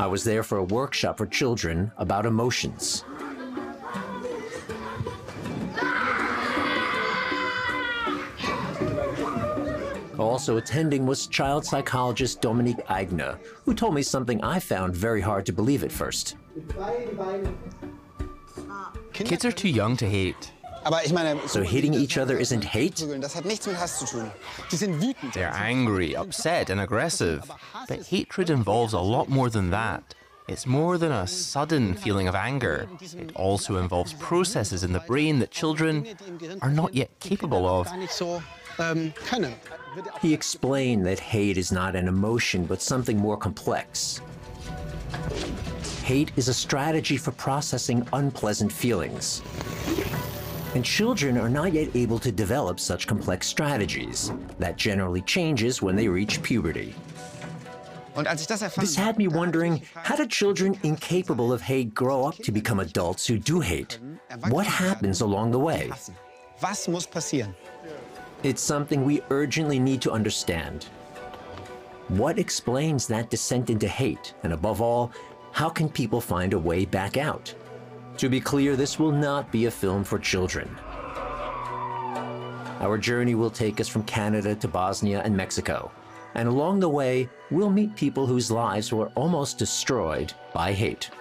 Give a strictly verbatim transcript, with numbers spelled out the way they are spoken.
I was there for a workshop for children about emotions. Also attending was child psychologist Dominique Eigner, who told me something I found very hard to believe at first. Kids are too young to hate. So hitting each other isn't hate? They're angry, upset, and aggressive. But hatred involves a lot more than that. It's more than a sudden feeling of anger. It also involves processes in the brain that children are not yet capable of. He explained that hate is not an emotion, but something more complex. Hate is a strategy for processing unpleasant feelings. And children are not yet able to develop such complex strategies. That generally changes when they reach puberty. This had me wondering, how do children incapable of hate grow up to become adults who do hate? What happens along the way? It's something we urgently need to understand. What explains that descent into hate? And above all, how can people find a way back out? To be clear, this will not be a film for children. Our journey will take us from Canada to Bosnia and Mexico. And along the way, we'll meet people whose lives were almost destroyed by hate.